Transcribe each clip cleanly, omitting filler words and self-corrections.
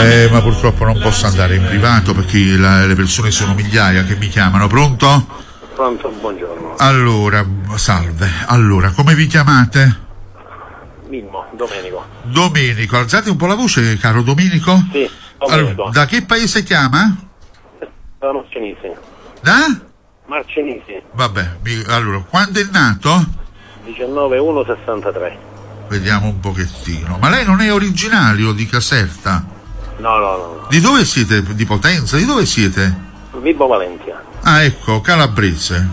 Ma purtroppo non posso andare in privato perché le persone sono migliaia che mi chiamano. Pronto? Pronto, buongiorno. Allora, salve. Allora, come vi chiamate? Mimmo, Domenico. Domenico, alzate un po' la voce, caro Domenico. Sì, Domenico. Da che paese chiama? Da Marcenisi. Da? Marcenisi. Vabbè, allora, quando è nato? 19/1/63. Vediamo un pochettino. Ma lei non è originario di Caserta? No. Di dove siete? Di Potenza? Di dove siete? Vibo Valentia. Ah, ecco, calabrese.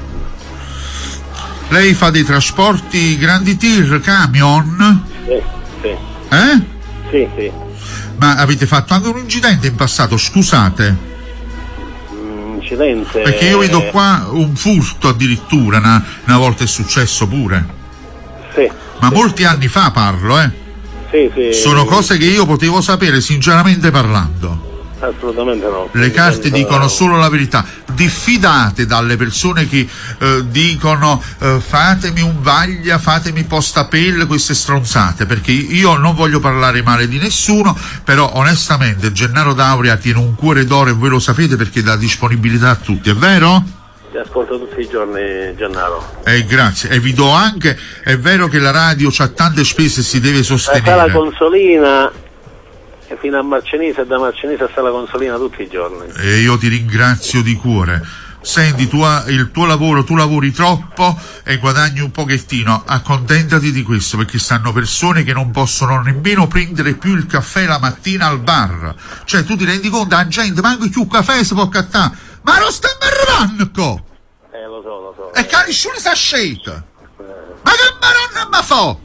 Lei fa dei trasporti grandi tir, camion? Sì. Sì. Ma avete fatto anche un incidente in passato, scusate? Incidente? Perché io vedo qua un furto addirittura, una volta è successo pure. Sì. Ma molti anni fa parlo, Sì. Sono cose che io potevo sapere sinceramente parlando. Assolutamente no. Le carte dicono solo la verità. Diffidate dalle persone che dicono fatemi un vaglia, fatemi postapel, queste stronzate, perché io non voglio parlare male di nessuno, però onestamente Gennaro D'Auria tiene un cuore d'oro e voi lo sapete perché dà disponibilità a tutti, è vero? Ti ascolto tutti i giorni, Gennaro. Grazie, e vi do anche, è vero che la radio c'ha tante spese e si deve sostenere. La consolina fino a Marcenisi e da Marcenisi a Sala Consolina tutti i giorni. E io ti ringrazio di cuore. Senti, il tuo lavoro, tu lavori troppo e guadagni un pochettino, accontentati di questo, perché stanno persone che non possono nemmeno prendere più il caffè la mattina al bar. Cioè, tu ti rendi conto, la gente manco più caffè si può cattare, ma lo stiamo arrivando! Lo so. E che nessuno sa scelta! Ma che maronna ma fa?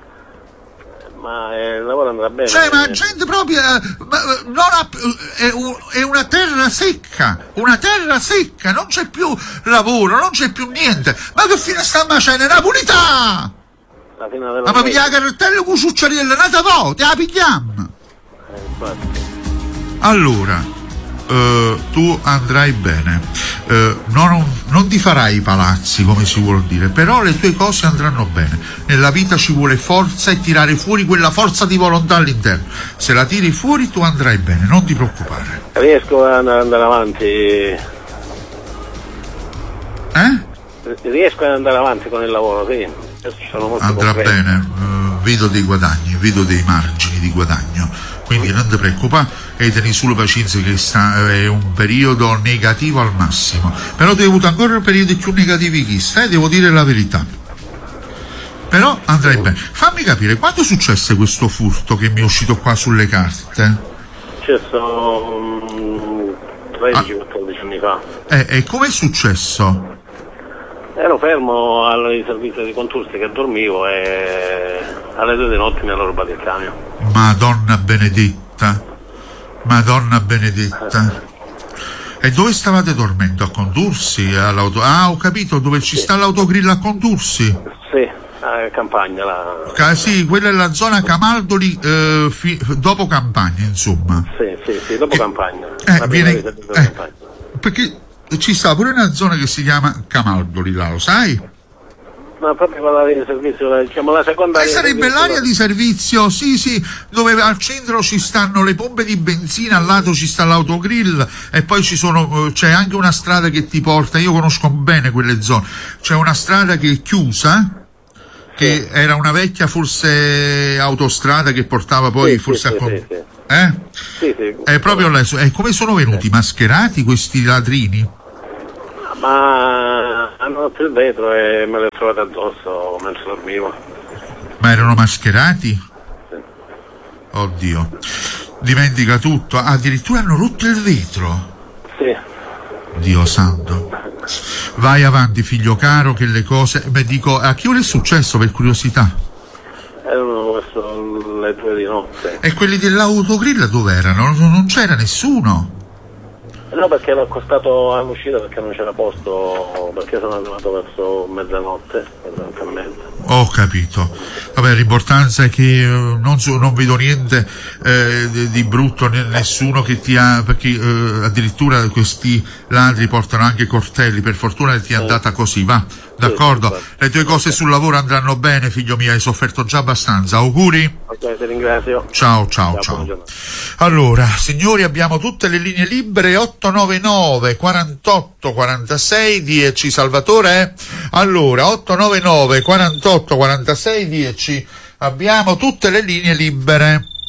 Ma il lavoro andrà bene. Cioè, ma gente proprio è una terra secca, non c'è più lavoro, non c'è più niente. Ma che fine sta facendo? Napolità! La fine della Ma pigliare la cartella con succiariella, nata volte, la pigliamo! Infatti. Allora, tu andrai bene, non ti farai i palazzi come si vuol dire, però le tue cose andranno bene. Nella vita ci vuole forza e tirare fuori quella forza di volontà all'interno. Se la tiri fuori tu andrai bene, non ti preoccupare. Riesco ad andare avanti. Riesco ad andare avanti con il lavoro, sì. Sono molto andrà concreto. Bene, vedo dei guadagni, vedo dei margini di guadagno. Quindi non ti preoccupare e tieni solo pazienza che è un periodo negativo al massimo. Però tu hai avuto ancora periodi più negativi che stai, devo dire la verità. Però andrai bene. Fammi capire, quando successe questo furto che mi è uscito qua sulle carte? Successo 13-14 anni fa. E com'è successo? Ero fermo al servizio di Contursi che dormivo e alle 2 di notte mi hanno rubato il camion. Madonna benedetta. E dove stavate dormendo? A Contursi? Ho capito, dove ci sta l'autogrill a Contursi? Sì, a Campagna. Sì, quella è la zona Camaldoli, dopo Campagna, insomma. Sì, dopo Campagna. Campagna. Perché ci sta pure una zona che si chiama Camaldoli, là, lo sai? Ma proprio quella di servizio, diciamo la seconda. Sarebbe l'area di servizio, sì, dove al centro ci stanno le pompe di benzina, al lato ci sta l'autogrill e poi c'è anche una strada che ti porta, io conosco bene quelle zone, c'è una strada che è chiusa, che era una vecchia forse autostrada che portava poi Sì. Sì. È proprio là, come sono venuti mascherati questi ladrini? Ma hanno rotto il vetro e me l'ho trovato addosso mentre dormivo. Ma erano mascherati? Sì. Oddio, dimentica tutto, addirittura hanno rotto il vetro? Sì. Dio santo. Vai avanti figlio caro che le cose... dico, a che ora è successo per curiosità? Erano verso le 2 di notte. E quelli dell'autogrill dove erano? Non c'era nessuno? No, perché ero accostato all'uscita perché non c'era posto, perché sono arrivato verso mezzanotte. Ho capito. Vabbè, l'importanza è che non vedo niente di brutto, nessuno che ti ha, perché addirittura questi ladri portano anche coltelli, per fortuna ti è andata così, va, d'accordo? Sì, Le tue cose sul lavoro andranno bene, figlio mio, hai sofferto già abbastanza. Auguri. Ok, ti ringrazio. Ciao. Buona giornata. Allora, signori, abbiamo tutte le linee libere, 899 48 46 10. Salvatore? Allora, 899 48 46 10. Abbiamo tutte le linee libere.